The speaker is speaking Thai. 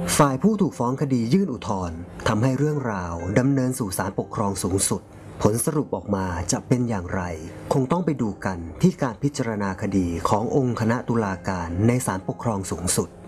ฝ่ายผู้ถูกฟ้องคดียื่นอุทธรณ์ทำให้เรื่องราวดำเนินสู่ศาลปกครองสูงสุดผลสรุปออกมาจะเป็นอย่างไรคงต้องไปดูกันที่การพิจารณาคดีขององค์คณะตุลาการในศาลปกครองสูงสุด